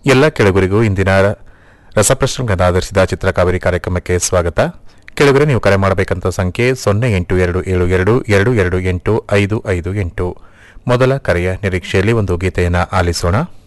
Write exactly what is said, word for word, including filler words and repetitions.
ಎಲ್ಲ ಕೆಳಗರಿಗೂ ಇಂದಿನ ರಸಪ್ರಶ್ನೆಗಳನ್ನು ಆಧರಿಸಿದ ಚಿತ್ರಕಾವೇರಿ ಕಾರ್ಯಕ್ರಮಕ್ಕೆ ಸ್ವಾಗತ. ಕೆಳಗರೆ ನೀವು ಕರೆ ಮಾಡಬೇಕಂತ ಸಂಖ್ಯೆ ಸೊನ್ನೆ ಎಂಟು ಎರಡು ಏಳು ಎರಡು ಎರಡು ಎರಡು ಎಂಟು ಐದು ಐದು ಎಂಟು. ಮೊದಲ ಕರೆಯ ನಿರೀಕ್ಷೆಯಲ್ಲಿ ಒಂದು ಗೀತೆಯನ್ನು ಆಲಿಸೋಣ.